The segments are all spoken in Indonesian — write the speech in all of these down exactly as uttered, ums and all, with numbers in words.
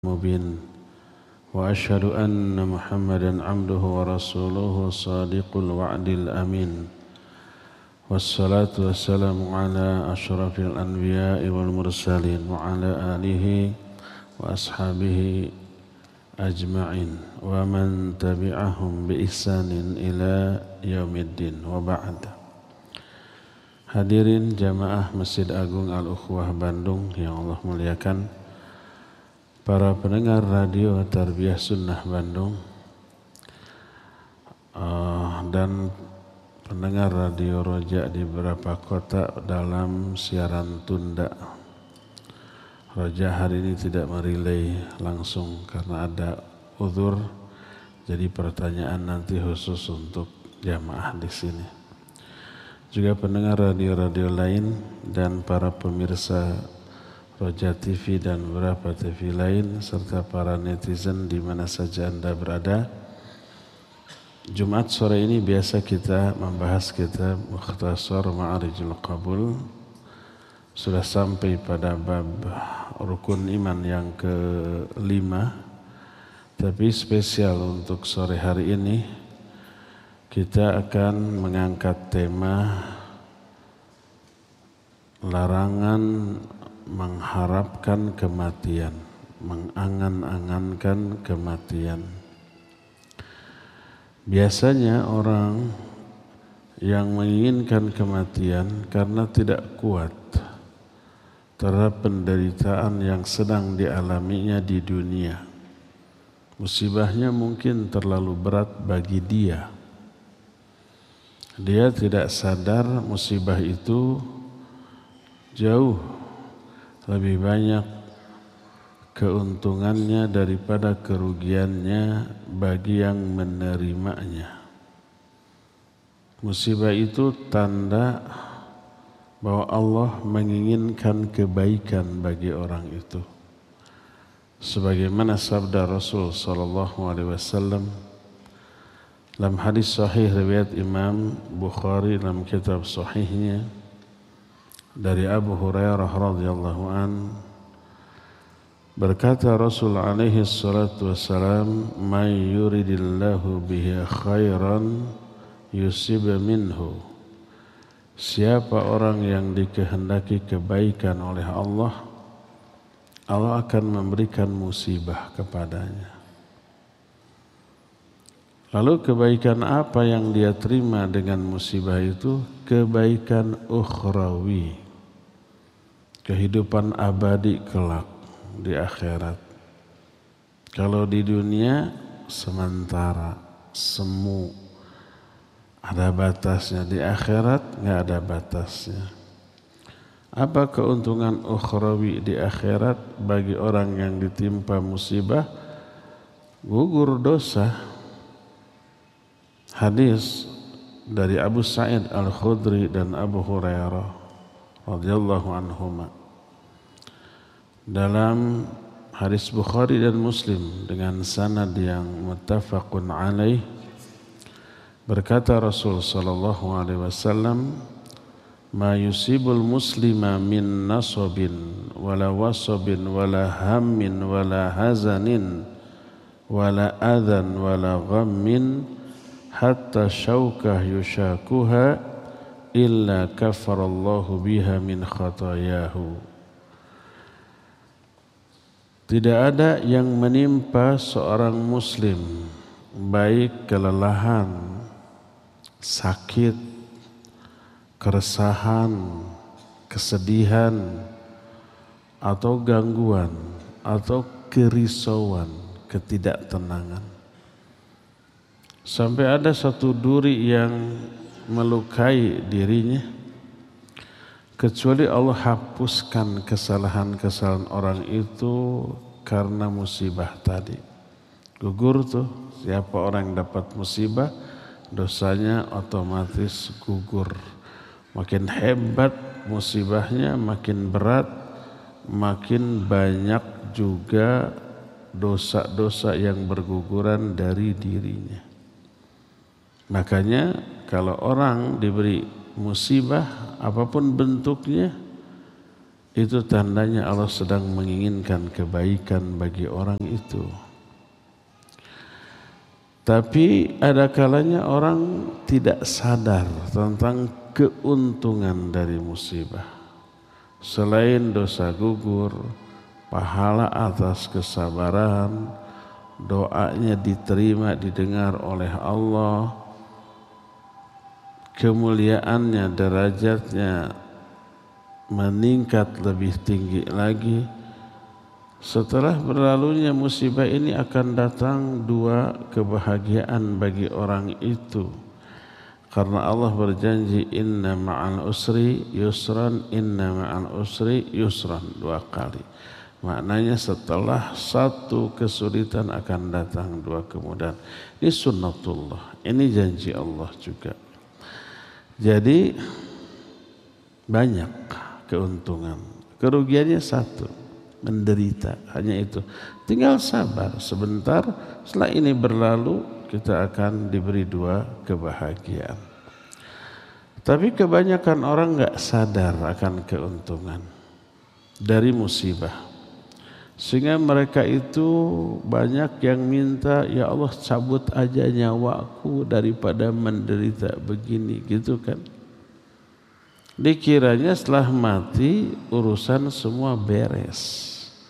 مبين وأشهد أن محمدا عبده ورسوله صادق الوعد الأمين والصلاة والسلام على أشرف الأنبياء والمرسلين وعلى آله وأصحابه أجمعين ومن تبعهم بإحسان إلى يوم الدين وبعد. Hadirin jamaah Masjid Agung Al-Ukhwah Bandung yang Allah muliakan, para pendengar radio Tarbiyah Sunnah Bandung uh, dan pendengar radio Roja di beberapa kota dalam siaran tunda. Roja hari ini tidak merilai langsung karena ada uzur, jadi pertanyaan nanti khusus untuk jamaah di sini. Juga pendengar radio-radio lain dan para pemirsa Roja T V dan beberapa T V lain serta para netizen di mana saja Anda berada. Jumat sore ini biasa kita membahas kitab Mukhtasar Ma'arijul Qabul. Sudah sampai pada bab rukun iman yang kelima. Tapi spesial untuk sore hari ini kita akan mengangkat tema larangan mengharapkan kematian, mengangan-angankan kematian. Biasanya orang yang menginginkan kematian karena tidak kuat terhadap penderitaan yang sedang dialaminya di dunia. Musibahnya mungkin terlalu berat bagi dia. Dia tidak sadar musibah itu jauh lebih banyak keuntungannya daripada kerugiannya bagi yang menerimanya. Musibah itu tanda bahwa Allah menginginkan kebaikan bagi orang itu. Sebagaimana sabda Rasul sallallahu alaihi wasallam dalam hadis sahih riwayat Imam Bukhari dalam kitab sahihnya dari Abu Hurairah radhiyallahu an, berkata Rasul alaihi salatu wassalam, "May yuridillahu bihi khairan yusib minhu." Siapa orang yang dikehendaki kebaikan oleh Allah, Allah akan memberikan musibah kepadanya. Lalu kebaikan apa yang dia terima dengan musibah itu? Kebaikan ukhrawi, kehidupan abadi kelak di akhirat. Kalau di dunia sementara, semu, ada batasnya. Di akhirat nggak ada batasnya. Apa keuntungan ukhrawi di akhirat bagi orang yang ditimpa musibah? Gugur dosa. Hadis dari Abu Sa'id Al-Khudri dan Abu Hurairah radhiyallahu anhuma. Dalam hadis Bukhari dan Muslim dengan sanad yang muttafaqun alaih, berkata Rasul sallallahu alaihi wasallam, "Ma yusibul muslima min nasabin wala wasabin wala hammin wala hazanin wala adhan wala ghammin hatta syaukah yushakuha illa kafarallahu biha min khatayahu." Tidak ada yang menimpa seorang muslim, baik kelelahan, sakit, keresahan, kesedihan, atau gangguan, atau kerisauan, ketidaktenangan. Sampai ada satu duri yang melukai dirinya, kecuali Allah hapuskan kesalahan-kesalahan orang itu karena musibah tadi. Gugur tuh, siapa orang yang dapat musibah, dosanya otomatis gugur. Makin hebat musibahnya, makin berat, makin banyak juga dosa-dosa yang berguguran dari dirinya. Makanya kalau orang diberi musibah apapun bentuknya, itu tandanya Allah sedang menginginkan kebaikan bagi orang itu. Tapi ada kalanya orang tidak sadar tentang keuntungan dari musibah. Selain dosa gugur, pahala atas kesabaran, doanya diterima, didengar oleh Allah, kemuliaannya, derajatnya meningkat lebih tinggi lagi. Setelah berlalunya musibah ini akan datang dua kebahagiaan bagi orang itu. Karena Allah berjanji inna ma'al usri yusran, inna ma'al usri yusran, dua kali. Maknanya setelah satu kesulitan akan datang dua kemudahan. Ini sunnatullah, ini janji Allah juga. Jadi banyak keuntungan, kerugiannya satu, menderita, hanya itu. Tinggal sabar sebentar, setelah ini berlalu kita akan diberi dua kebahagiaan. Tapi kebanyakan orang gak sadar akan keuntungan dari musibah, sehingga mereka itu banyak yang minta, ya Allah cabut aja nyawaku daripada menderita begini, gitu kan. Dikiranya setelah mati urusan semua beres,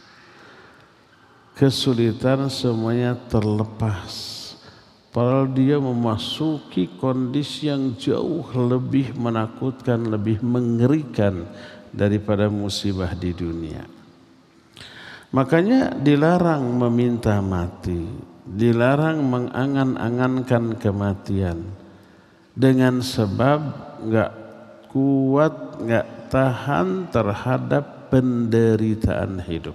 kesulitan semuanya terlepas. Padahal dia memasuki kondisi yang jauh lebih menakutkan, lebih mengerikan daripada musibah di dunia. Makanya dilarang meminta mati, dilarang mengangan-angankan kematian dengan sebab gak kuat, gak tahan terhadap penderitaan hidup.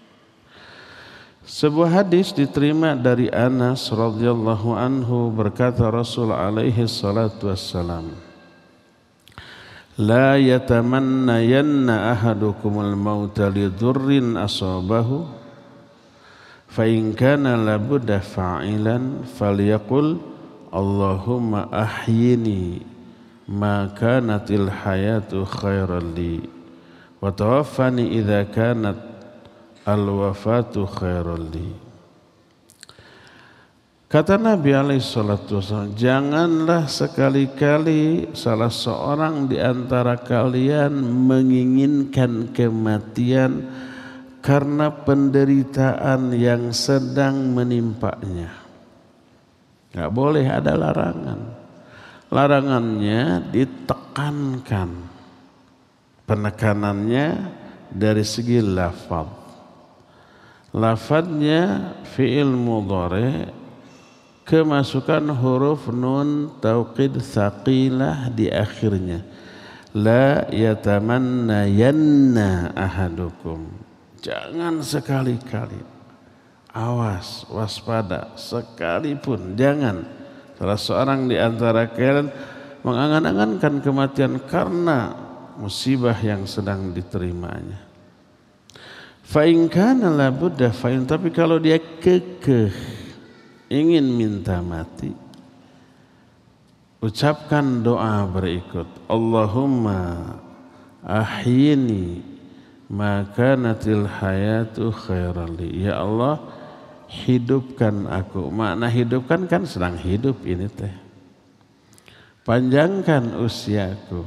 Sebuah hadis diterima dari Anas radhiyallahu anhu, berkata Rasul alaihi salatu wassalam, la yatamannayanna ahadukumul mauta lidurrin asabahu fa in kana labudda fa'ilan falyaqul Allahumma ahyini ma kanatil hayatu khairan li wa tawaffani idza kanat al-wafatu khairan li. Kata Nabi alaihi salatu wasallam, janganlah sekali-kali salah seorang di antara kalian menginginkan kematian karena penderitaan yang sedang menimpanya. Enggak boleh, ada larangan. Larangannya ditekankan, penekanannya dari segi lafaz. Lafaznya fi'il mudhari, kemasukan huruf nun tauqid tsaqilah di akhirnya. La yatamannayanna ahadukum, jangan sekali-kali, awas, waspada, sekalipun jangan salah seorang di antara kalian mengangan-angankan kematian karena musibah yang sedang diterimanya. Fa in kana la budda fa in, tapi kalau dia kekeh ingin minta mati, ucapkan doa berikut, Allahumma ahyini ma kanatil hayatu khairan li. Ya Allah, hidupkan aku. Makna hidupkan kan sedang hidup ini teh. Panjangkan usiaku.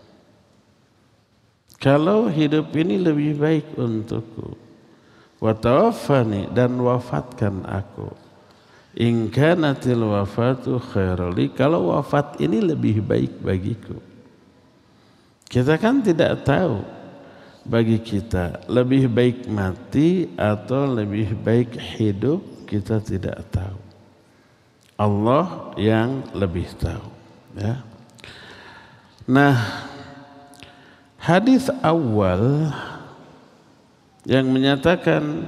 Kalau hidup ini lebih baik untukku. Wa tawaffani, dan wafatkan aku. In kanatil wafatu khairan li, kalau wafat ini lebih baik bagiku. Kita kan tidak tahu bagi kita lebih baik mati atau lebih baik hidup, kita tidak tahu. Allah yang lebih tahu, ya. Nah, hadis awal yang menyatakan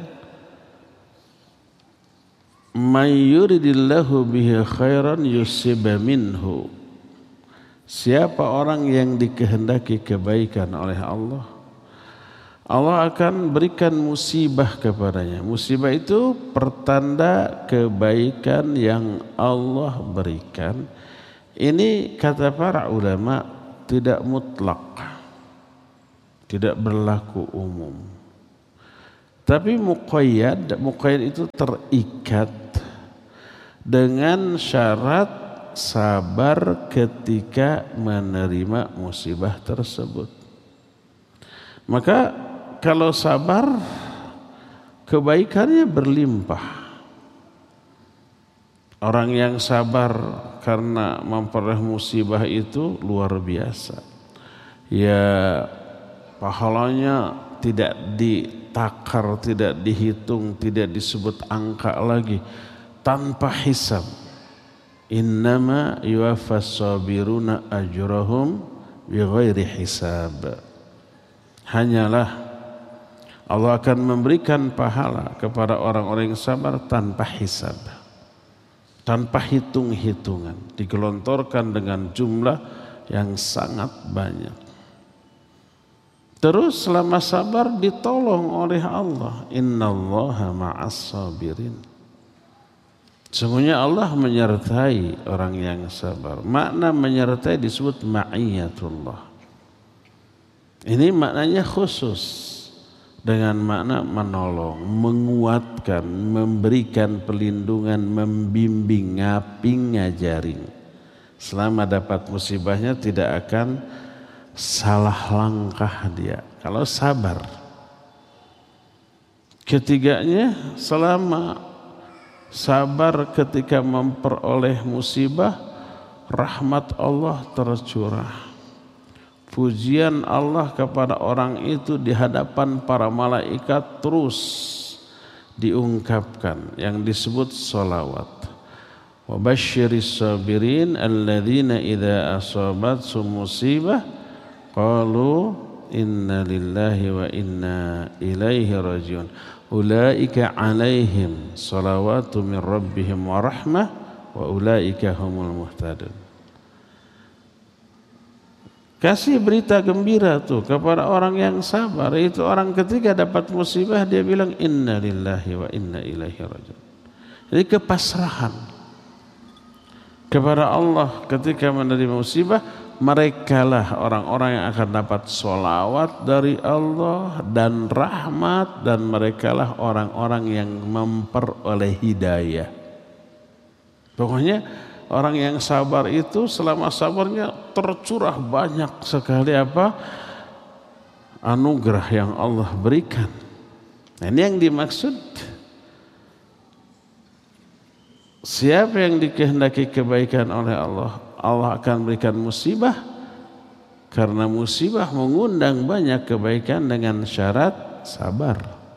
may yuridillahu bihi khairan yusib minhu, siapa orang yang dikehendaki kebaikan oleh Allah, Allah akan berikan musibah kepadanya. Musibah itu pertanda kebaikan yang Allah berikan. Ini kata para ulama tidak mutlak, tidak berlaku umum. Tapi muqayyad, muqayyad itu terikat dengan syarat sabar ketika menerima musibah tersebut. Maka kalau sabar, kebaikannya berlimpah. Orang yang sabar karena memperoleh musibah itu luar biasa. Ya, pahalanya tidak ditakar, tidak dihitung, tidak disebut angka lagi, tanpa hisab. Innama yuwaffas sabiruna ajrahum bighairi hisab. Hanyalah Allah akan memberikan pahala kepada orang-orang yang sabar tanpa hisab, tanpa hitung-hitungan, digelontorkan dengan jumlah yang sangat banyak. Terus selama sabar ditolong oleh Allah. Innallaha ma'as sabirin. Sesungguhnya Allah menyertai orang yang sabar. Makna menyertai disebut ma'iyatullah. Ini maknanya khusus dengan makna menolong, menguatkan, memberikan perlindungan, membimbing, ngaping, ngajarin. Selama dapat musibahnya tidak akan salah langkah dia kalau sabar. Ketiganya, selama sabar ketika memperoleh musibah, rahmat Allah tercurah. Pujian Allah kepada orang itu di hadapan para malaikat terus diungkapkan, yang disebut sholawat. Wa basyiris sabirin alladzina idza asabathum musibah qalu inna lillahi wa inna ilaihi rajiun. Ulaika alaihim salawatu min rabbihim wa rahmah wa ulaika humul muhtadun. Kasih berita gembira tuh kepada orang yang sabar. Itu orang ketika dapat musibah dia bilang inna lillahi wa inna ilaihi rajiun. Jadi kepasrahan kepada Allah ketika menerima musibah. Merekalah orang-orang yang akan dapat sholawat dari Allah dan rahmat, dan merekalah orang-orang yang memperoleh hidayah. Pokoknya orang yang sabar itu selama sabarnya tercurah banyak sekali apa? Anugerah yang Allah berikan. Nah, ini yang dimaksud. Siapa yang dikehendaki kebaikan oleh Allah, Allah akan berikan musibah, karena musibah mengundang banyak kebaikan dengan syarat sabar.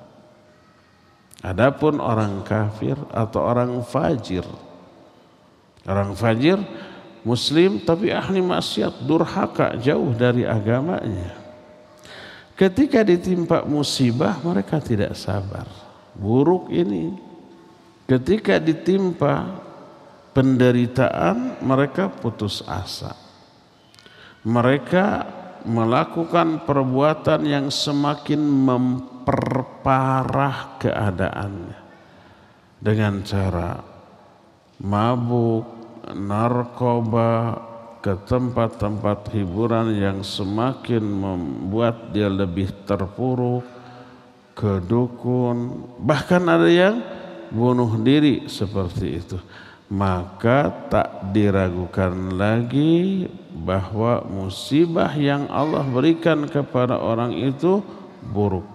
Adapun orang kafir atau orang fajir, orang fajir muslim tapi ahli maksiat, durhaka, jauh dari agamanya. Ketika ditimpa musibah mereka tidak sabar. Buruk ini. Ketika ditimpa penderitaan mereka putus asa. Mereka melakukan perbuatan yang semakin memperparah keadaannya dengan cara mabuk, narkoba, ke tempat-tempat hiburan yang semakin membuat dia lebih terpuruk, ke dukun, bahkan ada yang bunuh diri seperti itu. Maka tak diragukan lagi bahwa musibah yang Allah berikan kepada orang itu buruk.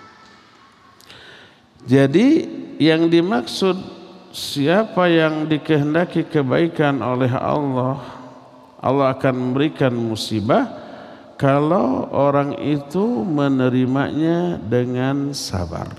Jadi yang dimaksud siapa yang dikehendaki kebaikan oleh Allah, Allah akan memberikan musibah kalau orang itu menerimanya dengan sabar.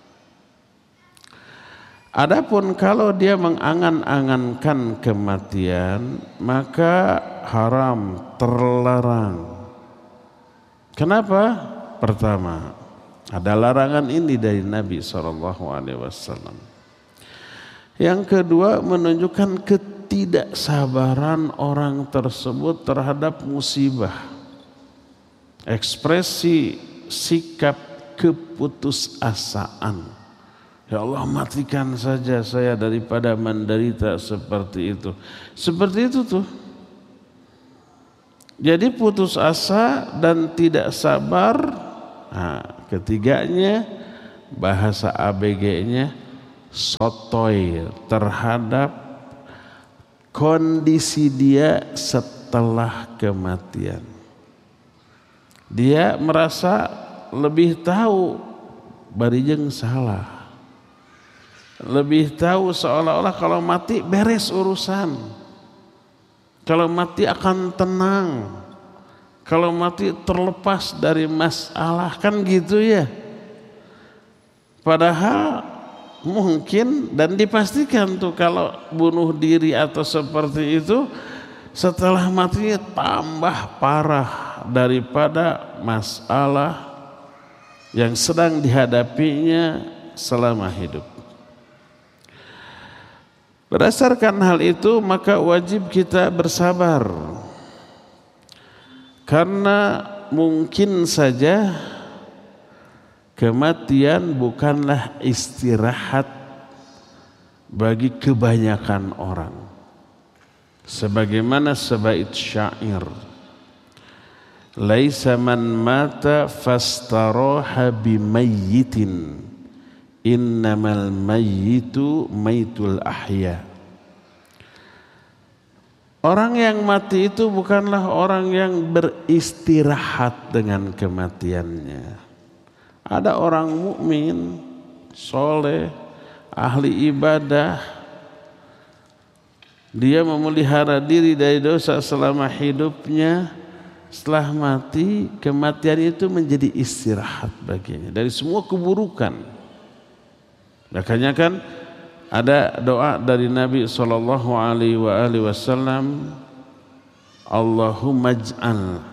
Adapun kalau dia mengangan-angankan kematian, maka haram, terlarang. Kenapa? Pertama, ada larangan ini dari Nabi shallallahu alaihi wasallam. Yang kedua, menunjukkan ketidaksabaran orang tersebut terhadap musibah. Ekspresi sikap keputusasaan. Ya Allah, matikan saja saya daripada menderita seperti itu. Seperti itu tuh. Jadi putus asa dan tidak sabar Nah, ketiganya bahasa A B G-nya sotoy terhadap kondisi dia setelah kematian. Dia merasa lebih tahu barijeng salah. Lebih tahu seolah-olah kalau mati beres urusan. Kalau mati akan tenang. Kalau mati terlepas dari masalah, kan gitu ya. Padahal mungkin dan dipastikan tuh kalau bunuh diri atau seperti itu setelah matinya tambah parah daripada masalah yang sedang dihadapinya selama hidup. Berdasarkan hal itu maka wajib kita bersabar, karena mungkin saja kematian bukanlah istirahat bagi kebanyakan orang. Sebagaimana sabait syair, laisa man mata fastaraha bimayyitin, innamal mayyitu maytul ahya. Orang yang mati itu bukanlah orang yang beristirahat dengan kematiannya. Ada orang mukmin, soleh, ahli ibadah, dia memelihara diri dari dosa selama hidupnya. Setelah mati, kematian itu menjadi istirahat baginya dari semua keburukan. Makanya kan ada doa dari Nabi sallallahu alaihi wasallam, Allahumma ij'al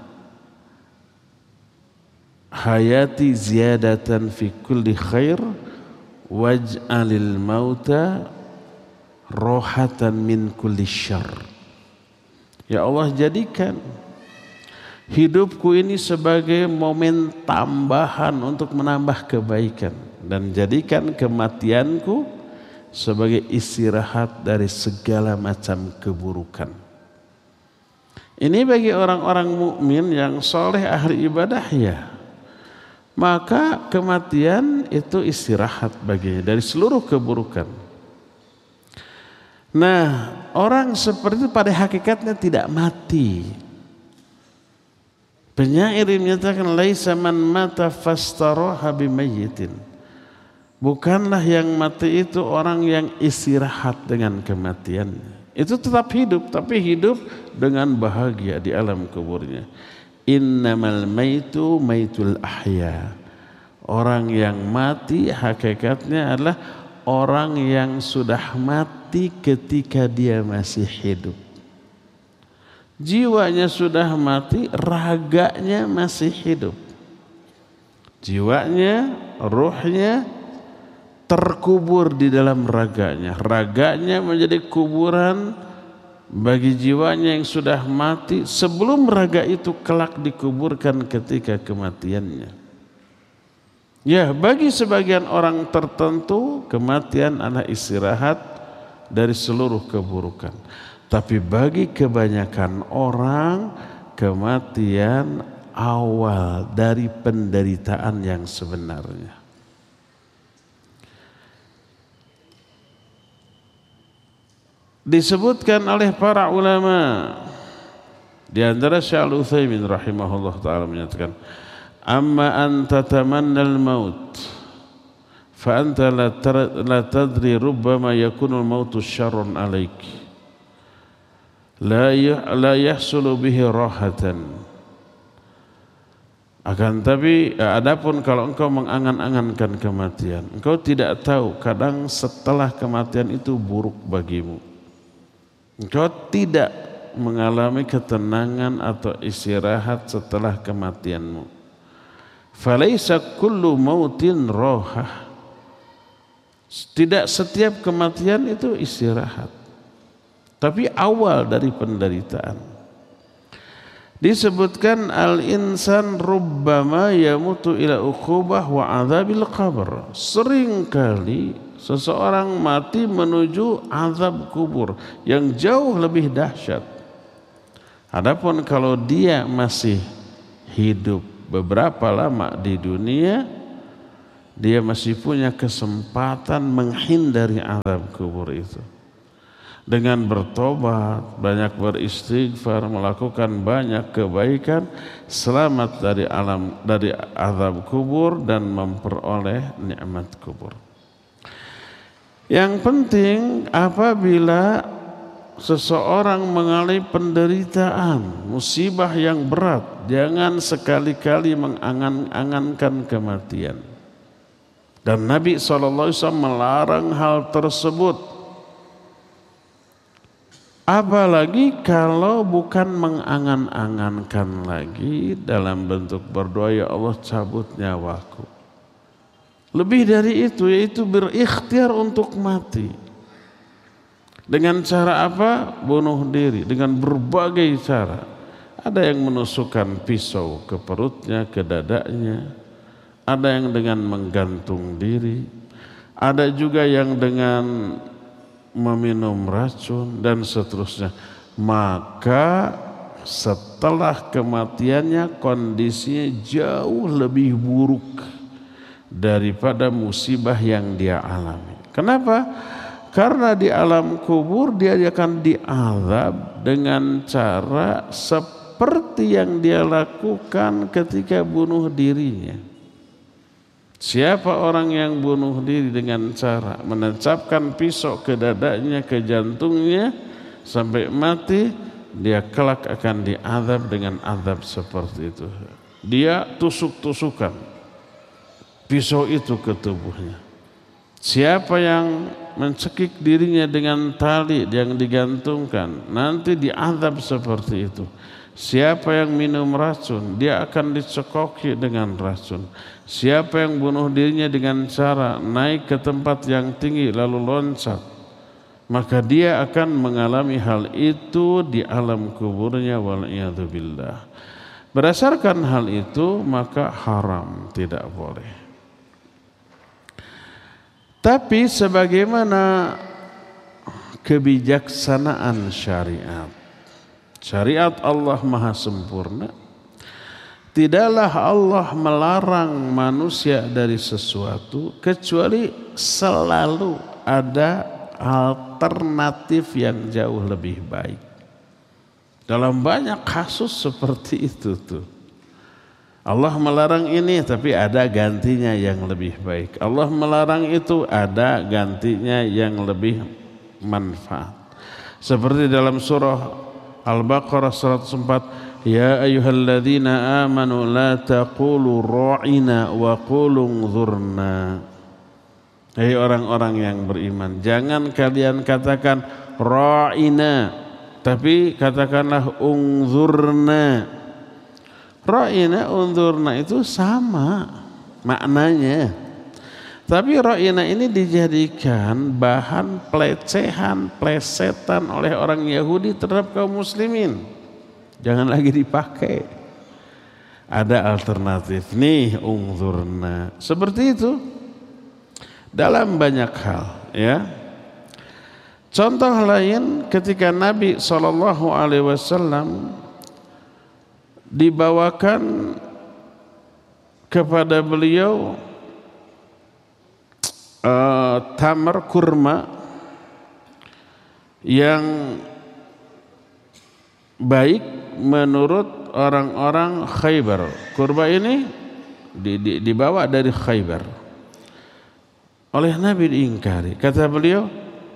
hayati ziyadatan fi kulli khair waj'alil mauta rohatan min kulli syarr. Ya Allah, jadikan hidupku ini sebagai momen tambahan untuk menambah kebaikan, dan jadikan kematianku sebagai istirahat dari segala macam keburukan. Ini bagi orang-orang mukmin yang soleh ahli ibadah ya. Maka kematian itu istirahat baginya dari seluruh keburukan. Nah, orang seperti itu pada hakikatnya tidak mati. Penyair menyatakan laisa man mata fastaraha bimayyitin. Bukanlah yang mati itu orang yang istirahat dengan kematiannya. Itu tetap hidup, tapi hidup dengan bahagia di alam kuburnya. Innamal maitu maitul ahya. Orang yang mati hakikatnya adalah orang yang sudah mati ketika dia masih hidup. Jiwanya sudah mati, raganya masih hidup. Jiwanya, ruhnya terkubur di dalam raganya. Raganya menjadi kuburan bagi jiwanya yang sudah mati sebelum raga itu kelak dikuburkan ketika kematiannya. Ya, bagi sebagian orang tertentu kematian adalah istirahat dari seluruh keburukan. Tapi bagi kebanyakan orang kematian awal dari penderitaan yang sebenarnya. Disebutkan oleh para ulama, di antara Syekh Al-Utsaimin rahimahullah taala menyatakan, amma anta tamanna al-maut fa anta la tadri rubbama yakunu al-mautu syarrun alaik la la yahsulu bihi rahatan. Akan tapi adapun kalau engkau mengangan-angankan kematian, engkau tidak tahu kadang setelah kematian itu buruk bagimu. Engkau tidak mengalami ketenangan atau istirahat setelah kematianmu. Falaisa kullu mautin rohah. Tidak setiap kematian itu istirahat, tapi awal dari penderitaan. Disebutkan al-insan rubbama yamutu ila uqubah wa adzabil qabr. Seringkali seseorang mati menuju azab kubur yang jauh lebih dahsyat. Adapun kalau dia masih hidup beberapa lama di dunia, dia masih punya kesempatan menghindari azab kubur itu. Dengan bertobat, banyak beristighfar, melakukan banyak kebaikan, selamat dari alam dari azab kubur dan memperoleh nikmat kubur. Yang penting apabila seseorang mengalami penderitaan, musibah yang berat, jangan sekali-kali mengangan-angankan kematian. Dan Nabi shallallahu alaihi wasallam melarang hal tersebut. Apalagi kalau bukan mengangan-angankan lagi dalam bentuk berdoa, ya Allah cabut nyawaku. Lebih dari itu, yaitu berikhtiar untuk mati. Dengan cara apa? Bunuh diri, dengan berbagai cara. Ada yang menusukkan pisau ke perutnya, ke dadanya. Ada yang dengan menggantung diri. Ada juga yang dengan meminum racun dan seterusnya. Maka setelah kematiannya kondisinya jauh lebih buruk daripada musibah yang dia alami. Kenapa? Karena di alam kubur dia akan diazab dengan cara seperti yang dia lakukan ketika bunuh dirinya. Siapa orang yang bunuh diri dengan cara menancapkan pisau ke dadanya, ke jantungnya sampai mati, dia kelak akan diazab dengan azab seperti itu. Dia tusuk-tusukan pisau itu ke tubuhnya. Siapa yang mencekik dirinya dengan tali yang digantungkan, nanti diazab seperti itu. Siapa yang minum racun, dia akan dicekoki dengan racun. Siapa yang bunuh dirinya dengan cara naik ke tempat yang tinggi lalu loncat, maka dia akan mengalami hal itu di alam kuburnya, wal'iyadzubillah. Berdasarkan hal itu maka haram, tidak boleh. Tapi sebagaimana kebijaksanaan syariat, syariat Allah maha sempurna. Tidaklah Allah melarang manusia dari sesuatu kecuali selalu ada alternatif yang jauh lebih baik. Dalam banyak kasus seperti itu tuh. Allah melarang ini tapi ada gantinya yang lebih baik. Allah melarang itu ada gantinya yang lebih manfaat. Seperti dalam surah Al-Baqarah seratus empat, ya ayyuhalladzina amanu la taqulu ra'ina wa qulu unzurna. Hai orang-orang yang beriman, jangan kalian katakan ra'ina, tapi katakanlah unzurna. Ra'ina, unzurna itu sama maknanya. Tapi ra'ina ini dijadikan bahan pelecehan, plesetan oleh orang Yahudi terhadap kaum muslimin. Jangan lagi dipakai. Ada alternatif nih, unzurna. Seperti itu dalam banyak hal, ya. Contoh lain ketika Nabi shallallahu alaihi wasallam dibawakan kepada beliau uh, tamar kurma yang baik menurut orang-orang Khaybar. Kurma ini di, di, dibawa dari Khaybar. Oleh Nabi diingkari. Kata beliau,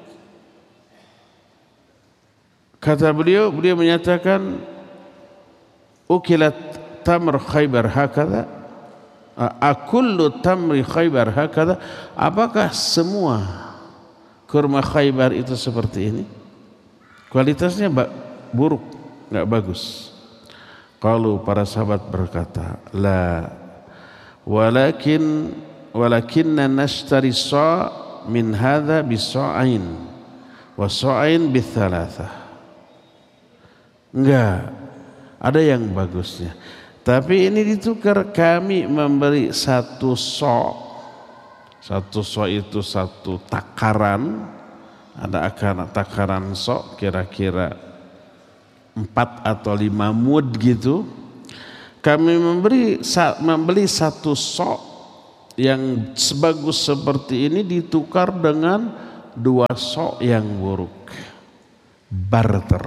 kata beliau, beliau menyatakan, ukilat tamr Khaybar hakadha, akullu tamri Khaybar hakadha, apakah semua kurma Khaybar itu seperti ini? Kualitasnya buruk, enggak bagus. Kalau para sahabat berkata, la walakin walakinna nashtari sa' min hadha bisa'ain wa sa'ain bithalatha. Enggak, ada yang bagusnya. Tapi ini ditukar, kami memberi satu so'. Satu so' itu satu takaran. Ada akaran takaran so' kira-kira empat atau lima mud gitu. Kami memberi membeli satu sok yang sebagus seperti ini ditukar dengan dua sok yang buruk. Barter.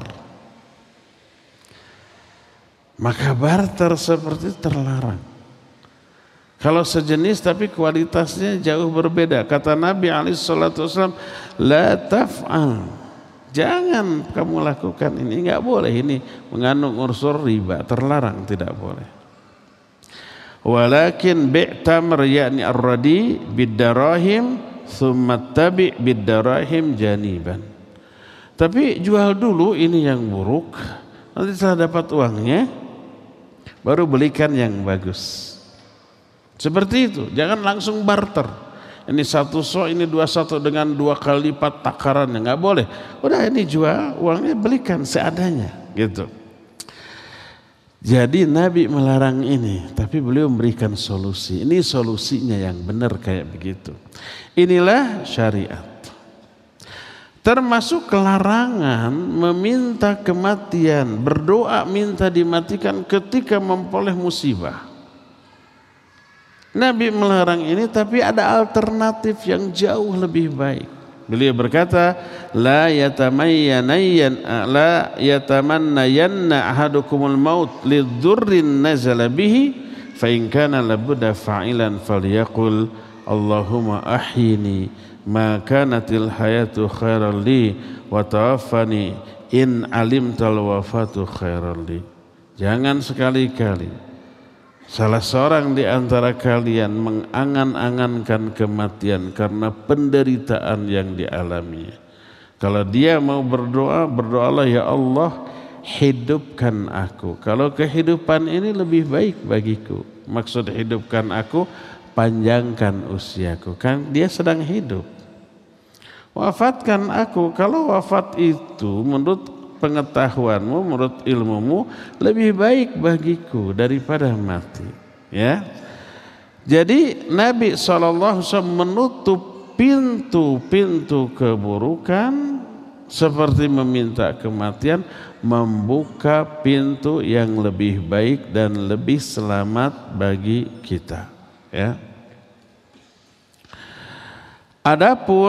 Maka barter seperti terlarang. Kalau sejenis tapi kualitasnya jauh berbeda. Kata Nabi alaihi salatu wasallam, la taf'al. Jangan kamu lakukan ini, enggak boleh ini mengandung unsur riba, terlarang, tidak boleh. Walakin bi' tamr yakni ar-radi bid-darahim thumma tabi' bid-darahim janiban. Tapi jual dulu ini yang buruk, nanti setelah dapat uangnya baru belikan yang bagus. Seperti itu, jangan langsung barter. Ini satu so, ini dua satu dengan dua kali lipat takarannya, nggak boleh. Udah ini jual, uangnya belikan seadanya, gitu. Jadi Nabi melarang ini, tapi beliau memberikan solusi. Ini solusinya yang benar kayak begitu. Inilah syariat. Termasuk kelarangan meminta kematian, berdoa minta dimatikan ketika memperoleh musibah. Nabi melarang ini, tapi ada alternatif yang jauh lebih baik. Beliau berkata, la yatamayyan la yatamannayanna ahadukumul maut lidzurrin nazala bihi fa in kana labudda fa'ilan falyaqul Allahumma ahyini ma kanatil hayatu khairan li wa tawaffani in alimtal wafatu khairan li. Jangan sekali-kali salah seorang di antara kalian mengangan-angankan kematian karena penderitaan yang dialaminya. Kalau dia mau berdoa, berdoalah, ya Allah, hidupkan aku. Kalau kehidupan ini lebih baik bagiku. Maksud hidupkan aku, panjangkan usiaku. Kan dia sedang hidup. Wafatkan aku. Kalau wafat itu menurut pengetahuanmu, menurut ilmumu lebih baik bagiku daripada mati, ya. Jadi Nabi shallallahu alaihi wasallam menutup pintu-pintu keburukan seperti meminta kematian, membuka pintu yang lebih baik dan lebih selamat bagi kita, ya. Adapun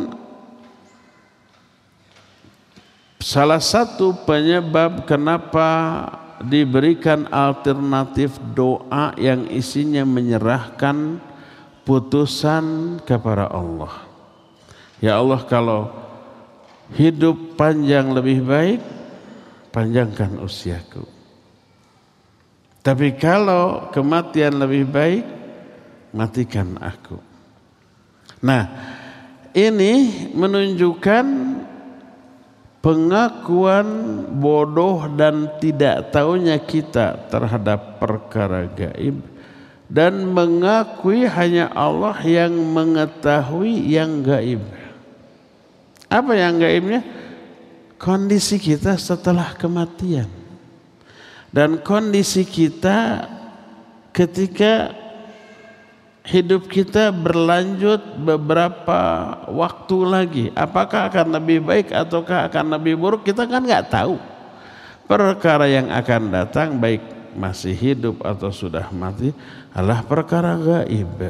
salah satu penyebab kenapa diberikan alternatif doa yang isinya menyerahkan putusan kepada Allah. Ya Allah, kalau hidup panjang lebih baik, panjangkan usiaku. Tapi kalau kematian lebih baik, matikan aku. Nah, ini menunjukkan pengakuan bodoh dan tidak tahunya kita terhadap perkara gaib, dan mengakui hanya Allah yang mengetahui yang gaib. Apa yang gaibnya? Kondisi kita setelah kematian dan kondisi kita ketika hidup kita berlanjut beberapa waktu lagi. Apakah akan lebih baik ataukah akan lebih buruk, kita kan nggak tahu. Perkara yang akan datang, baik masih hidup atau sudah mati, adalah perkara gaib.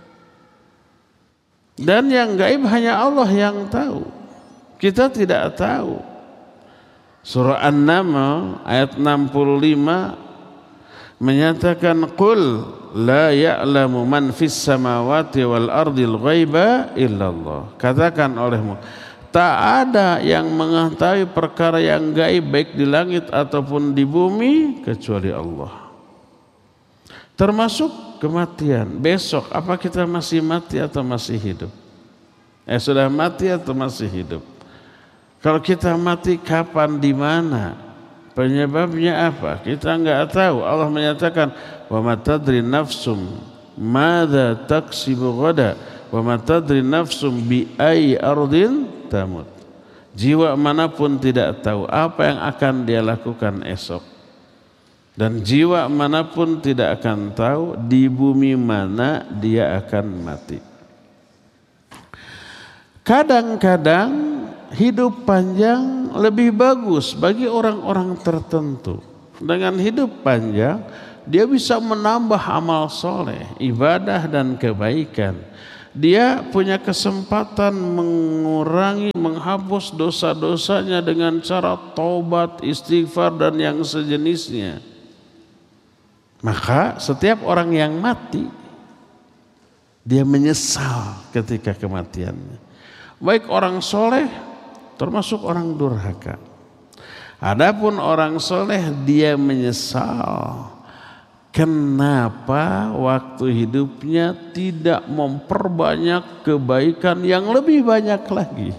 Dan yang gaib hanya Allah yang tahu. Kita tidak tahu. Surah An-Naml ayat enam puluh lima menyatakan, qul la ya'lamu man fis samawati wal ardil ghaiba illallah. Katakan olehmu, tak ada yang mengetahui perkara yang gaib baik di langit ataupun di bumi kecuali Allah. Termasuk kematian. Besok apa kita masih mati atau masih hidup? Eh sudah mati atau masih hidup? Kalau kita mati kapan, di mana? Penyebabnya apa? Kita enggak tahu. Allah menyatakan, wa ma tadri nafsum madza taksibu ghada wa ma tadri nafsum bi ayyi ardin tamut. Jiwa manapun tidak tahu apa yang akan dia lakukan esok. Dan jiwa manapun tidak akan tahu di bumi mana dia akan mati. Kadang-kadang hidup panjang lebih bagus bagi orang-orang tertentu. Dengan hidup panjang, dia bisa menambah amal soleh, ibadah dan kebaikan. Dia punya kesempatan mengurangi, menghapus dosa-dosanya dengan cara taubat, istighfar dan yang sejenisnya. Maka setiap orang yang mati, dia menyesal ketika kematiannya. Baik orang soleh termasuk orang durhaka. Adapun orang soleh dia menyesal kenapa waktu hidupnya tidak memperbanyak kebaikan yang lebih banyak lagi.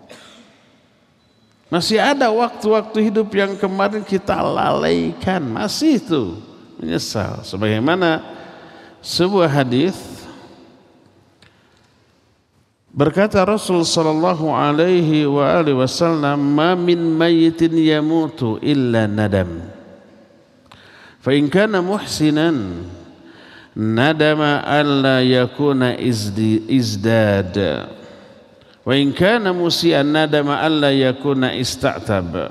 Masih ada waktu-waktu hidup yang kemarin kita lalaikan, masih itu menyesal. Sebagaimana sebuah hadis berkata Rasul sallallahu alaihi wa alihi wasallam, "Ma min mayyitin yamutu illa nadam. Fa in kana muhsinan nadama alla yakuna izdad. Wa in kana musian nadama alla yakuna ista'tab."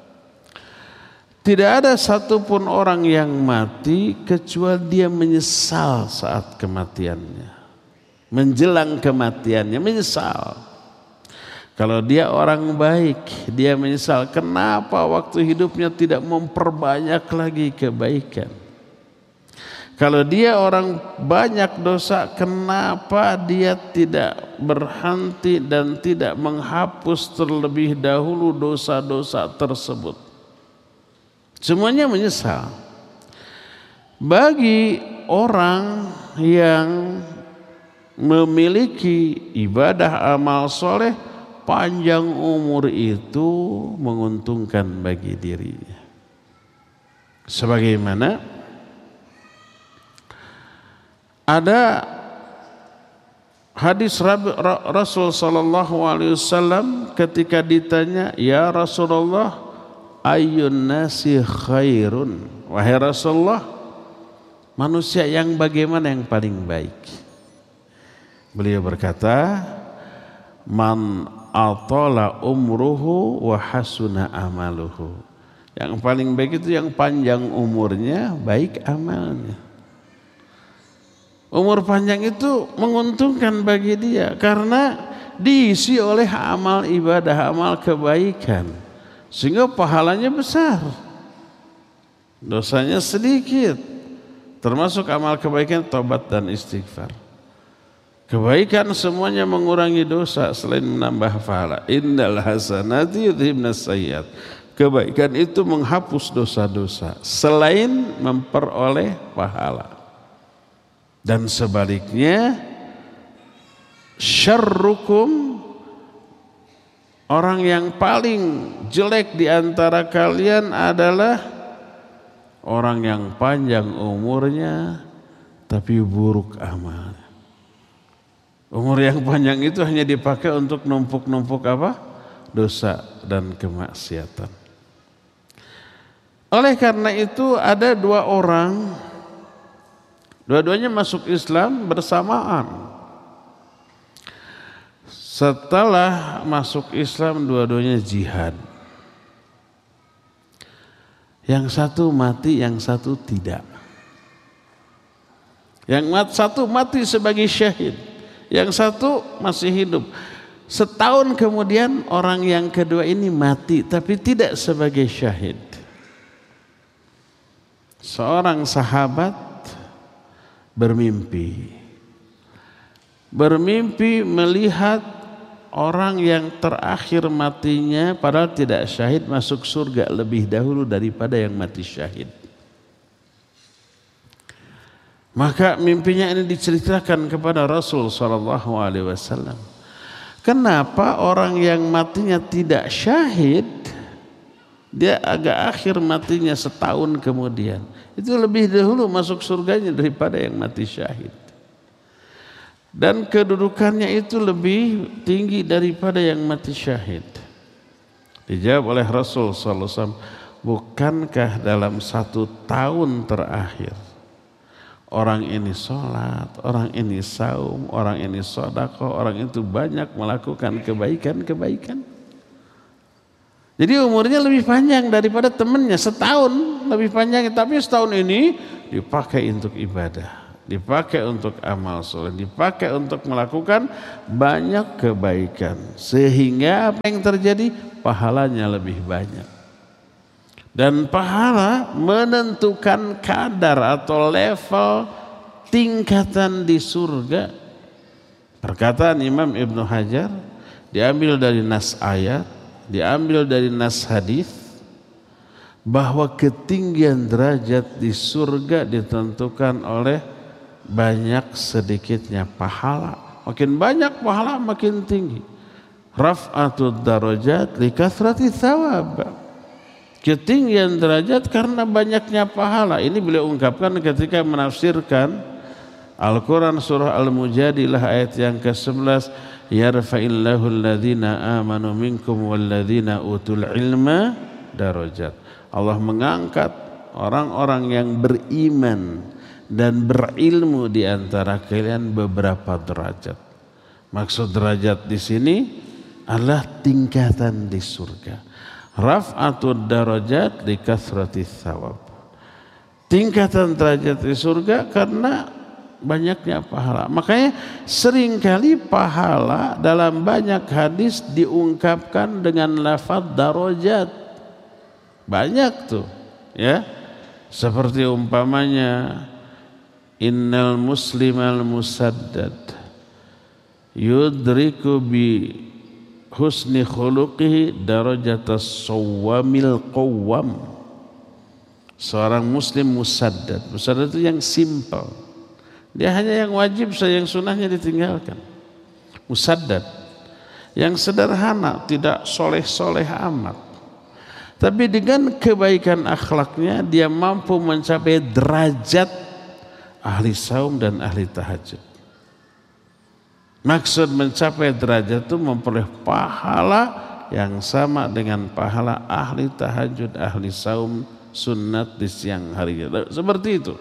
Tidak ada satupun orang yang mati kecuali dia menyesal saat kematiannya. Menjelang kematiannya menyesal. Kalau dia orang baik, dia menyesal kenapa waktu hidupnya tidak memperbanyak lagi kebaikan. Kalau dia orang banyak dosa, kenapa dia tidak berhenti dan tidak menghapus terlebih dahulu dosa-dosa tersebut. Semuanya menyesal. Bagi orang yang memiliki ibadah amal soleh, panjang umur itu menguntungkan bagi dirinya. Sebagaimana ada hadis Rasul sallallahu alaihi wasallam ketika ditanya, "Ya Rasulullah, ayyun nasi khairun?" Wahai Rasulullah, manusia yang bagaimana yang paling baik? Beliau berkata, "Man atala umruhu wa hasuna amaluhu." Yang paling baik itu yang panjang umurnya, baik amalnya. Umur panjang itu menguntungkan bagi dia karena diisi oleh amal ibadah, amal kebaikan, sehingga pahalanya besar, dosanya sedikit, termasuk amal kebaikan taubat dan istighfar. Kebaikan semuanya mengurangi dosa selain menambah pahala. Innal hasanati yudhibnas sayyiat. Kebaikan itu menghapus dosa-dosa selain memperoleh pahala. Dan sebaliknya, syarrukum, orang yang paling jelek di antara kalian adalah orang yang panjang umurnya tapi buruk amalnya. Umur yang panjang itu hanya dipakai untuk numpuk-numpuk apa? Dosa dan kemaksiatan. Oleh karena itu ada dua orang, dua-duanya masuk Islam bersamaan. Setelah masuk Islam dua-duanya jihad. Yang satu mati, yang satu tidak. Yang mat, satu mati sebagai syahid. Yang satu masih hidup. Setahun kemudian orang yang kedua ini mati tapi tidak sebagai syahid. Seorang sahabat bermimpi. Bermimpi melihat orang yang terakhir matinya padahal tidak syahid masuk surga lebih dahulu daripada yang mati syahid. Maka mimpinya ini diceritakan kepada Rasul sallallahu alaihi wasallam. Kenapa orang yang matinya tidak syahid, dia agak akhir matinya setahun kemudian, itu lebih dahulu masuk surganya daripada yang mati syahid. Dan kedudukannya itu lebih tinggi daripada yang mati syahid. Dijawab oleh Rasul sallallahu alaihi wasallam, bukankah dalam satu tahun terakhir orang ini sholat, orang ini saum, orang ini sedekah, orang itu banyak melakukan kebaikan-kebaikan. Jadi umurnya lebih panjang daripada temannya, setahun lebih panjang. Tapi setahun ini dipakai untuk ibadah, dipakai untuk amal soleh, dipakai untuk melakukan banyak kebaikan, sehingga apa yang terjadi? Pahalanya lebih banyak. Dan pahala menentukan kadar atau level tingkatan di surga. Perkataan Imam Ibnu Hajar diambil dari nas ayat, diambil dari nas hadis, bahwa ketinggian derajat di surga ditentukan oleh banyak sedikitnya pahala. Makin banyak pahala makin tinggi. Raf'atud darajat li kathrati thawab. Ketinggian derajat karena banyaknya pahala. Ini beliau ungkapkan ketika menafsirkan Al-Quran surah Al-Mujadilah ayat yang ke sebelas. Yarfa'illahu alladhina amanu minkum walladhina utul ilma darajat. Allah mengangkat orang-orang yang beriman dan berilmu di antara kalian beberapa derajat. Maksud derajat di sini adalah tingkatan di surga. Raf'atud darajat li kathrati thawab. Tingkatan derajat di surga karena banyaknya pahala. Makanya seringkali pahala dalam banyak hadis diungkapkan dengan lafaz darajat. Banyak tuh, ya. Seperti umpamanya innal muslimal musaddad yudriku bi husni khuluqihi darajatas sawamil qawwam. Seorang muslim musaddad. Musaddad itu yang simple. Dia hanya yang wajib saja, yang sunnahnya ditinggalkan. Musaddad. Yang sederhana, tidak soleh-soleh amat. Tapi dengan kebaikan akhlaknya dia mampu mencapai derajat ahli saum dan ahli tahajud. Maksud mencapai derajat itu memperoleh pahala yang sama dengan pahala ahli tahajud, ahli saum sunat di siang hari. Seperti itu.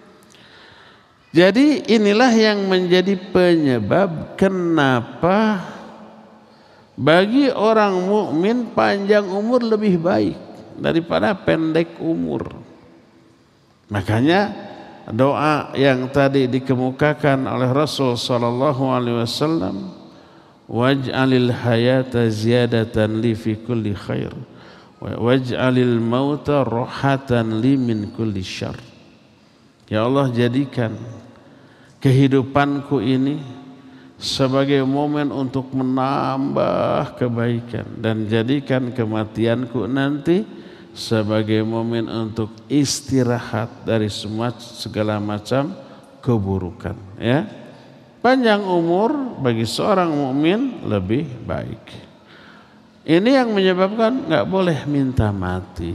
Jadi inilah yang menjadi penyebab kenapa bagi orang mukmin panjang umur lebih baik daripada pendek umur. Makanya doa yang tadi dikemukakan oleh Rasul sallallahu alaihi wasallam, waj'alil hayata ziyadatan li fi kulli khair waj'alil mauta rohatan li min kulli syarr. Ya Allah, jadikan kehidupanku ini sebagai momen untuk menambah kebaikan, dan jadikan kematianku nanti sebagai momen untuk istirahat dari semua segala macam keburukan. Ya, panjang umur bagi seorang mukmin lebih baik. Ini yang menyebabkan nggak boleh minta mati.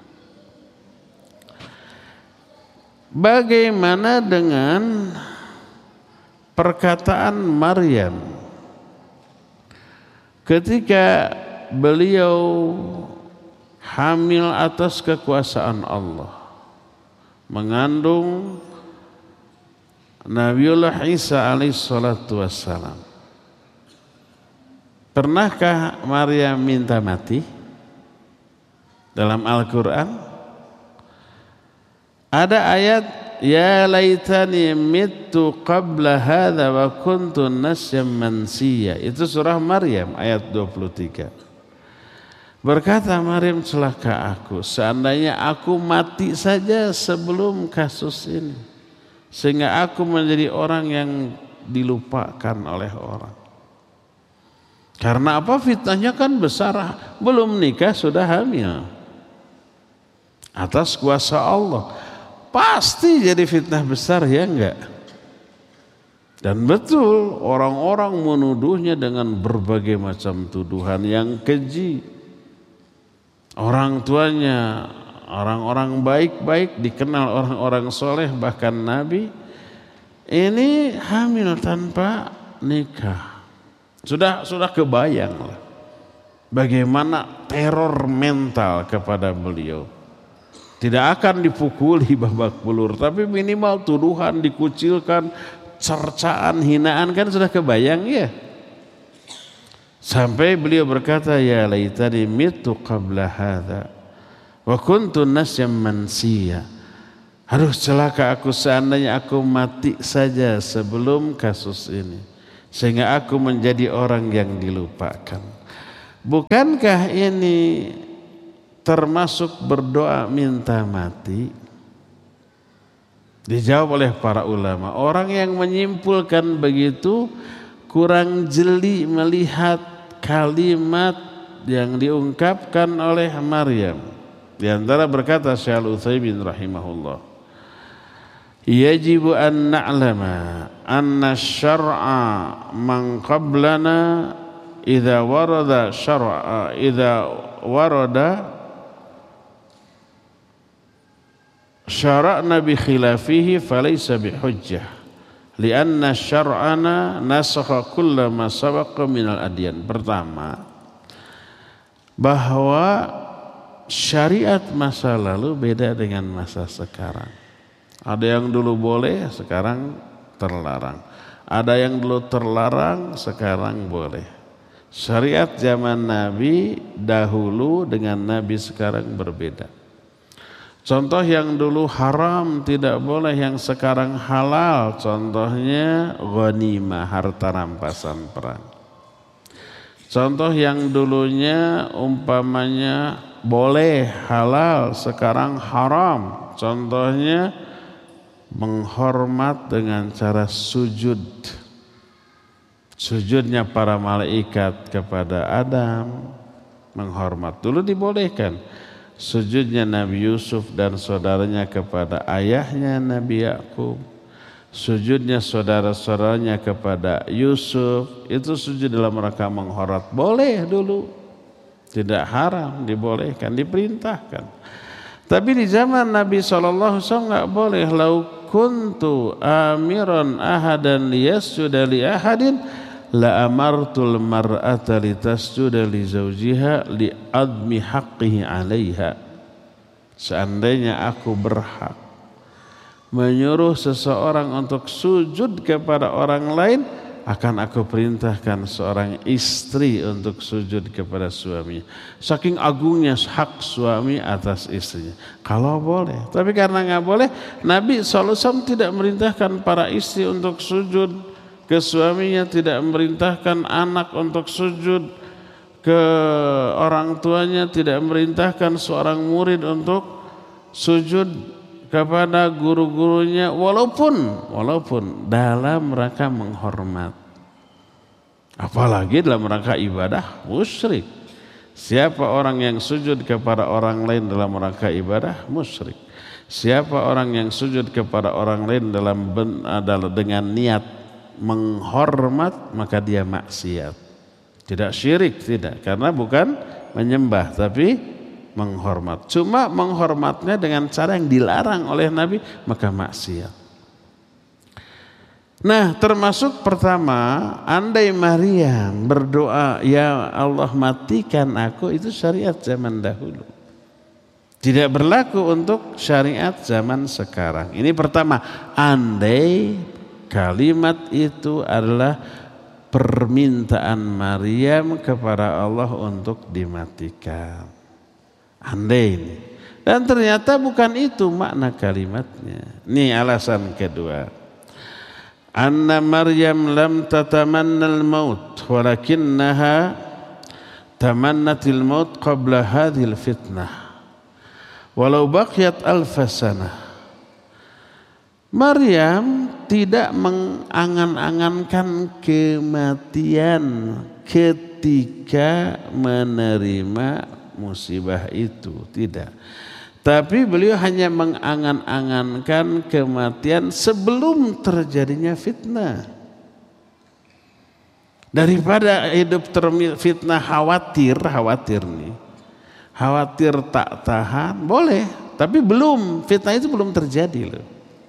Bagaimana dengan perkataan Maryam ketika beliau hamil atas kekuasaan Allah, mengandung Nabiullah Isa alaihissalatu wassalam? Pernahkah Maryam minta mati? Dalam Al-Quran ada ayat, ya laitani mittu qabla hadha wa kuntu nasyam mansiya. Itu surah Maryam ayat dua puluh tiga. Berkata Maryam, celaka aku, seandainya aku mati saja sebelum kasus ini, sehingga aku menjadi orang yang dilupakan oleh orang. Karena apa? Fitnahnya kan besar, belum nikah sudah hamil atas kuasa Allah. Pasti jadi fitnah besar, ya enggak? Dan betul orang-orang menuduhnya dengan berbagai macam tuduhan yang keji. Orang tuanya orang-orang baik-baik, dikenal orang-orang soleh, bahkan Nabi, ini hamil tanpa nikah. Sudah sudah kebayang lah bagaimana teror mental kepada beliau. Tidak akan dipukuli babak belur, tapi minimal tuduhan, dikucilkan, cercaan, hinaan, kan sudah kebayang ya. Sampai beliau berkata, ya laitani mitu qabla hadha wa kuntu nasyam mansiya. Aduh celaka aku, seandainya aku mati saja sebelum kasus ini, sehingga aku menjadi orang yang dilupakan. Bukankah ini termasuk berdoa minta mati? Dijawab oleh para ulama. Orang yang menyimpulkan begitu kurang jeli melihat kalimat yang diungkapkan oleh Maryam. Di antara berkata Syekh Al-Utsaimin rahimahullah, yajibu an na'lama anna syar'a man qablana idza warada syar'a idza warada syara'na bi khilafihi falaysa bihujjah li'anna syar'ana nasakha kulla ma sabaqa minal adyan. Pertama, bahwa syariat masa lalu beda dengan masa sekarang. Ada yang dulu boleh, sekarang terlarang. Ada yang dulu terlarang, sekarang boleh. Syariat zaman Nabi dahulu dengan Nabi sekarang berbeda. Contoh yang dulu haram tidak boleh, yang sekarang halal. Contohnya ghanimah, harta rampasan perang. Contoh yang dulunya umpamanya boleh, halal, sekarang haram. Contohnya menghormat dengan cara sujud. Sujudnya para malaikat kepada Adam, menghormat. Dulu dibolehkan. Sujudnya Nabi Yusuf dan saudaranya kepada ayahnya Nabi Yakub, sujudnya saudara-saudaranya kepada Yusuf, itu sujud dalam rangka menghormat. Boleh dulu, tidak haram, dibolehkan, diperintahkan. Tapi di zaman Nabi shallallahu alaihi wasallam nggak boleh. Lau kuntu amiran ahadan liyasjuda li ahadin la amartul mar'ata litasjuda li zawjiha li admi haqqihi 'alaiha. Seandainya aku berhak menyuruh seseorang untuk sujud kepada orang lain, akan aku perintahkan seorang istri untuk sujud kepada suaminya. Saking agungnya hak suami atas istrinya. Kalau boleh, tapi karena nggak boleh, Nabi shallallahu alaihi wasallam tidak merintahkan para istri untuk sujud ke suaminya, tidak memerintahkan anak untuk sujud ke orang tuanya, tidak memerintahkan seorang murid untuk sujud kepada guru-gurunya, walaupun walaupun dalam rangka menghormat. Apalagi dalam rangka ibadah, musyrik. Siapa orang yang sujud kepada orang lain dalam rangka ibadah, musyrik. Siapa orang yang sujud kepada orang lain dalam adalah dengan niat menghormat, maka dia maksiat. Tidak syirik, tidak, karena bukan menyembah tapi menghormat. Cuma menghormatnya dengan cara yang dilarang oleh Nabi, maka maksiat. Nah, termasuk pertama, andai Maryam berdoa, ya Allah matikan aku, itu syariat zaman dahulu. Tidak berlaku untuk syariat zaman sekarang. Ini pertama, andai kalimat itu adalah permintaan Maryam kepada Allah untuk dimatikan. Andai ini. Dan ternyata bukan itu makna kalimatnya. Ini alasan kedua. Anna Maryam lam tatamanna al-maut walakinnaha tamannatil maut qabla hadhil fitnah. Walau baqiyat alfa sanah. Maryam tidak mengangan-angankan kematian ketika menerima musibah itu, tidak. Tapi beliau hanya mengangan-angankan kematian sebelum terjadinya fitnah. Daripada hidup terfitnah khawatir, khawatir nih. Khawatir tak tahan, boleh. Tapi belum, fitnah itu belum terjadi loh.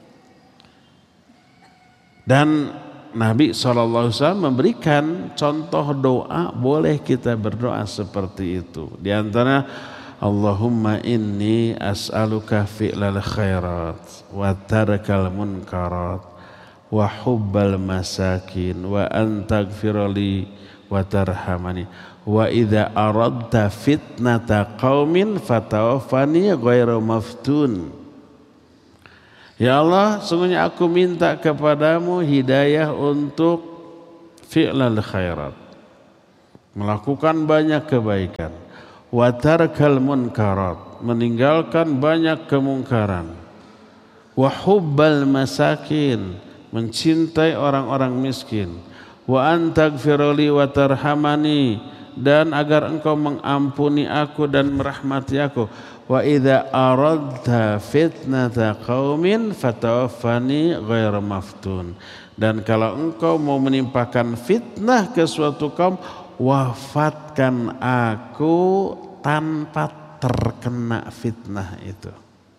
Dan Nabi shallallahu alaihi wasallam memberikan contoh doa, boleh kita berdoa seperti itu. Di antara Allahumma inni as'aluka fi'lal khairat wa tarakal munkarat wa hubbal masakin wa antaghfirali wa tarhamani wa idza aradta fitnata qaumin fatawaffani ghairu maftun. Ya Allah, sungguhnya aku minta kepadamu hidayah untuk fi'lal khairat, melakukan banyak kebaikan, wa tarkal munkarat, meninggalkan banyak kemungkaran, wa hubbal masakin, mencintai orang-orang miskin, wa antaghfirli wa tarhamani, dan agar engkau mengampuni aku dan merahmati aku. Wa idza aradta fitnata qaumin fatawaffani ghairu maftun, dan kalau engkau mau menimpakan fitnah ke suatu kaum, wafatkan aku tanpa terkena fitnah itu.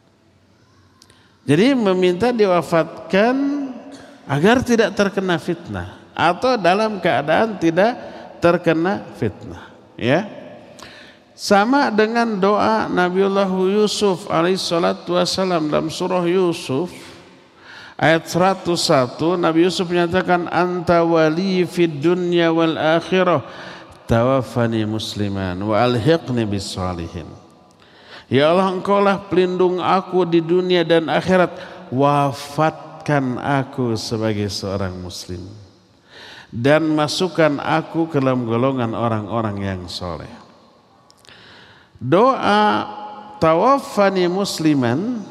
Jadi meminta diwafatkan agar tidak terkena fitnah atau dalam keadaan tidak terkena fitnah, ya. Sama dengan doa Nabiullah Yusuf alaihissalatu wassalam dalam surah Yusuf ayat seratus satu. Nabi Yusuf menyatakan, anta wali fid dunya wal akhirah tawaffani musliman wa alhiqni bis salihin. Ya Allah, engkaulah pelindung aku di dunia dan akhirat, wafatkan aku sebagai seorang muslim dan masukkan aku ke dalam golongan orang-orang yang soleh. Doa tawaffani musliman,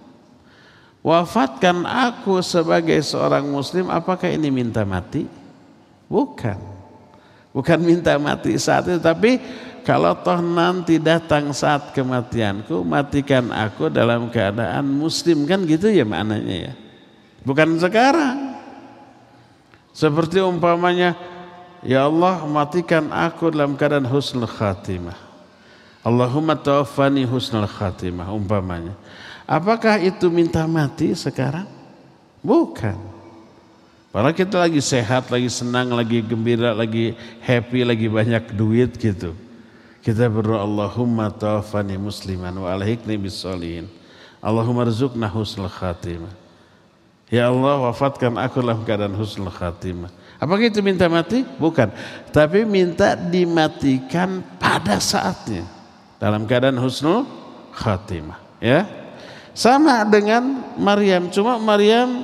wafatkan aku sebagai seorang muslim, apakah ini minta mati? Bukan. Bukan minta mati saat itu, tapi kalau toh nanti datang saat kematianku, matikan aku dalam keadaan muslim, kan gitu ya maknanya ya. Bukan sekarang. Seperti umpamanya, ya Allah, matikan aku dalam keadaan husnul khatimah. Allahumma tawaffani husnul khatimah umpamanya. Apakah itu minta mati sekarang? Bukan. Padahal kita lagi sehat, lagi senang, lagi gembira, lagi happy, lagi banyak duit gitu. Kita berdoa, Allahumma tawaffani musliman wa alhiqni bis sholihin. Allahumma rzuqna husnul khatimah. Ya Allah, wafatkan aku dalam keadaan husnul khatimah. Apakah itu minta mati? Bukan. Tapi minta dimatikan pada saatnya, dalam keadaan husnul khatimah, ya. Sama dengan Maryam, cuma Maryam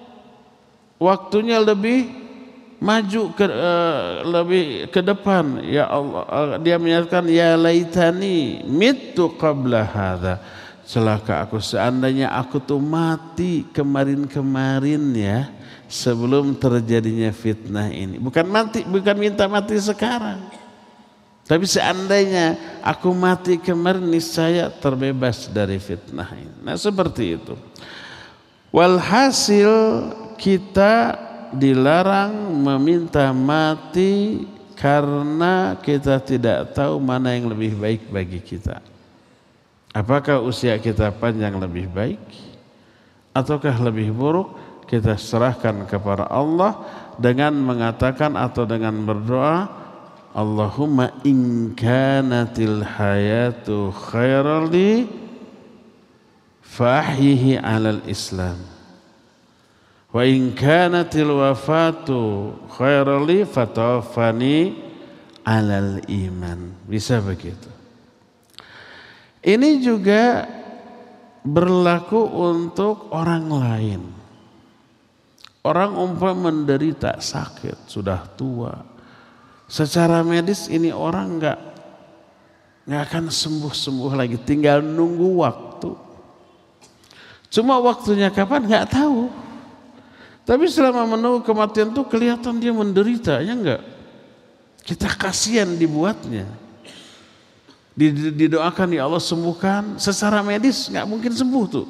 waktunya lebih maju ke uh, lebih ke depan. Ya Allah, uh, dia menyatakan, ya laitani mittu qabla hadza, celaka aku seandainya aku tuh mati kemarin-kemarin ya, sebelum terjadinya fitnah ini. Bukan mati, bukan minta mati sekarang. Tapi seandainya aku mati kemarin, niscaya terbebas dari fitnah ini. Nah seperti itu. Walhasil kita dilarang meminta mati karena kita tidak tahu mana yang lebih baik bagi kita. Apakah usia kita panjang lebih baik ataukah lebih buruk? Kita serahkan kepada Allah dengan mengatakan atau dengan berdoa, Allahumma in kanatil hayatu khairan li fahyihi alal islam wa in kanatil wafatu khairan li fatawaffani alal iman. Bisa begitu. Ini juga berlaku untuk orang lain. Orang umpama menderita sakit, sudah tua, secara medis ini orang nggak nggak akan sembuh-sembuh lagi, tinggal nunggu waktu. Cuma waktunya kapan nggak tahu. Tapi selama menunggu kematian tuh kelihatan dia menderita, ya enggak? Kita kasihan dibuatnya. Didoakan, ya Allah sembuhkan. Secara medis nggak mungkin sembuh tuh.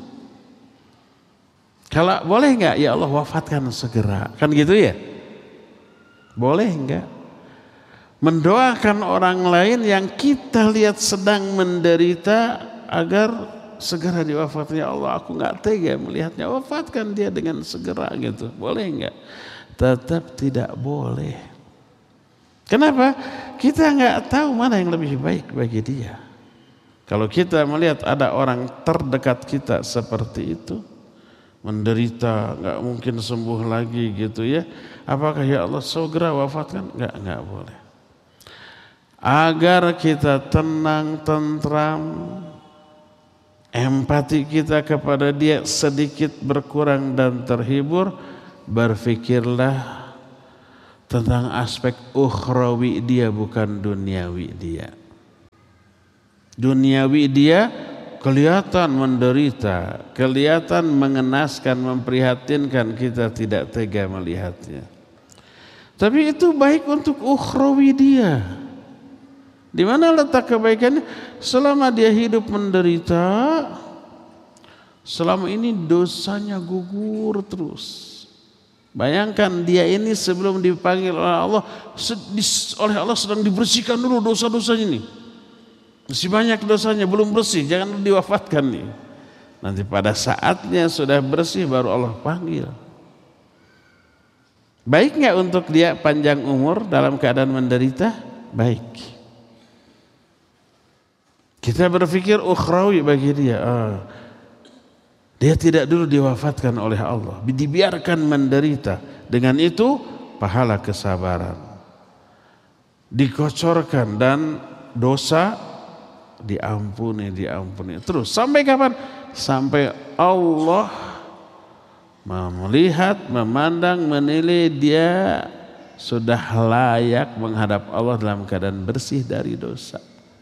Kalau boleh nggak, ya Allah wafatkan segera, kan gitu ya? Boleh nggak? Mendoakan orang lain yang kita lihat sedang menderita agar segera diwafatkan. Ya Allah, aku nggak tega melihatnya, wafatkan dia dengan segera gitu. Boleh nggak? Tetap tidak boleh. Kenapa? Kita nggak tahu mana yang lebih baik bagi dia. Kalau kita melihat ada orang terdekat kita seperti itu, menderita, nggak mungkin sembuh lagi gitu ya, apakah ya Allah segera wafatkan? Nggak, nggak boleh. Agar kita tenang, tentram, empati kita kepada dia sedikit berkurang dan terhibur, berfikirlah tentang aspek ukhrawi dia, bukan duniawi dia. Duniawi dia kelihatan menderita, kelihatan mengenaskan, memprihatinkan, kita tidak tega melihatnya. Tapi itu baik untuk ukhrawi dia. Di mana letak kebaikannya? Selama dia hidup menderita, selama ini dosanya gugur terus. Bayangkan dia ini sebelum dipanggil oleh Allah, oleh Allah sedang dibersihkan dulu dosa-dosanya ini. Masih banyak dosanya, belum bersih, jangan diwafatkan nih. Nanti pada saatnya sudah bersih baru Allah panggil. Baik nggak untuk dia panjang umur dalam keadaan menderita? Baik. Kita berpikir ukhrawi bagi dia. Ah, dia tidak dulu diwafatkan oleh Allah, dibiarkan menderita. Dengan itu pahala kesabaran dikocorkan dan dosa diampuni, diampuni. Terus sampai kapan? Sampai Allah melihat, memandang, menilai dia sudah layak menghadap Allah dalam keadaan bersih dari dosa.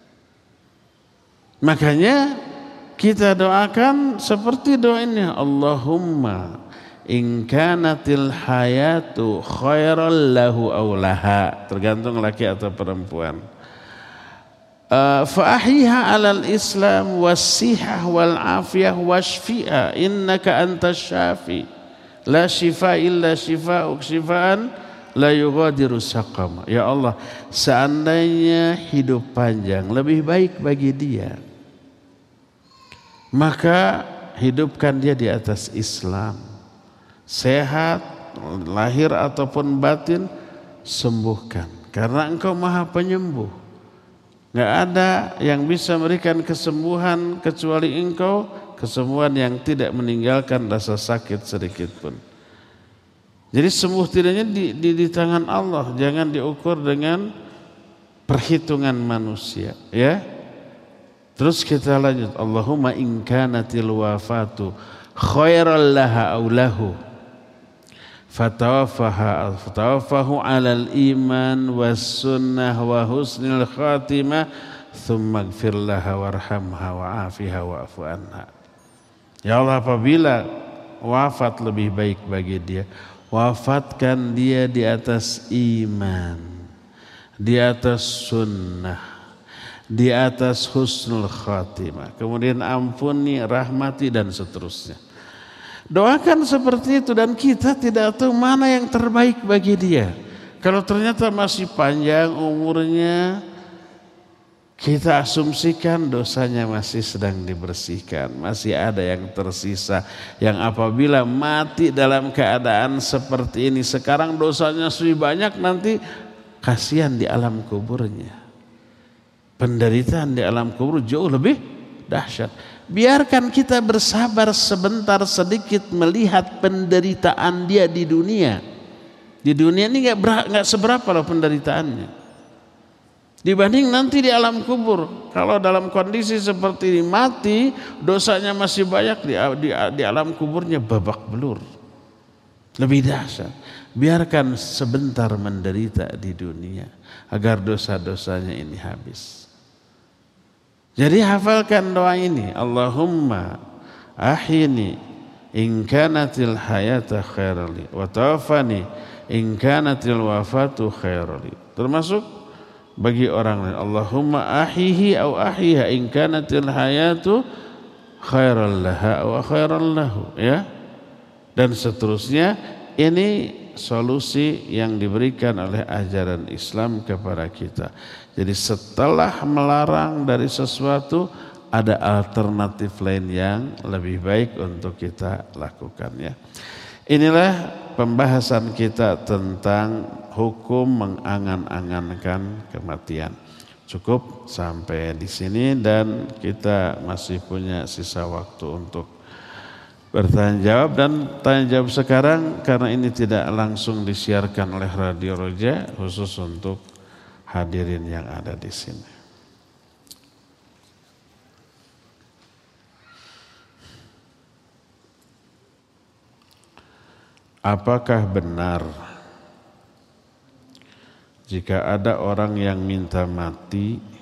Makanya kita doakan seperti doa ini, Allahumma in kanatil hayatu khairal lahu aw laha, tergantung laki atau perempuan. Uh, fa ahyiha 'alal islam was-sihah wal afiyah washfi'a innaka antas syafi la shifa illa shifa'uk shifaan la yughadiru saqama. Ya Allah, seandainya hidup panjang lebih baik bagi dia, maka hidupkan dia di atas Islam, sehat lahir ataupun batin, sembuhkan karena Engkau Maha Penyembuh. Nggak ada yang bisa memberikan kesembuhan kecuali Engkau, kesembuhan yang tidak meninggalkan rasa sakit sedikit pun. Jadi sembuh tidaknya di, di, di tangan Allah, jangan diukur dengan perhitungan manusia, ya. Terus kita lanjut, Allahumma in kanatil wafatu khairal laha aw lahu fatawaffaha fatawaffahu 'alal iman was sunnah wa husnil khatimah thumma ighfir laha warhamha wa'afiha wa'fu anha. Ya Allah, apabila wafat lebih baik bagi dia, wafatkan dia di atas iman, di atas sunnah, di atas husnul khatimah, kemudian ampuni, rahmati, dan seterusnya. Doakan seperti itu, dan kita tidak tahu mana yang terbaik bagi dia. Kalau ternyata masih panjang umurnya, kita asumsikan dosanya masih sedang dibersihkan, masih ada yang tersisa, yang apabila mati dalam keadaan seperti ini, sekarang dosanya sudah banyak, nanti kasihan di alam kuburnya. Penderitaan di alam kubur jauh lebih dahsyat. Biarkan kita bersabar sebentar sedikit melihat penderitaan dia di dunia. Di dunia ini nggak seberapa loh penderitaannya, dibanding nanti di alam kubur. Kalau dalam kondisi seperti ini mati, dosanya masih banyak, di, di, di alam kuburnya babak belur, lebih dahsyat. Biarkan sebentar menderita di dunia agar dosa-dosanya ini habis. Jadi hafalkan doa ini, Allahumma ahyini in kanatil hayata khairali wa tawaffani in kanatil wafatu khairali. Termasuk bagi orang lain, Allahumma ahyihi au ahyiha in kanatil hayatu khairal laha wa khairal lahu, ya. Dan seterusnya. Ini solusi yang diberikan oleh ajaran Islam kepada kita. Jadi setelah melarang dari sesuatu, ada alternatif lain yang lebih baik untuk kita lakukan, ya. Inilah pembahasan kita tentang hukum mengangan-angankan kematian. Cukup sampai di sini, dan kita masih punya sisa waktu untuk bertanya jawab. Dan tanya jawab sekarang karena ini tidak langsung disiarkan oleh Radio Roja, khusus untuk hadirin yang ada di sini. apakah benar jika ada orang yang minta mati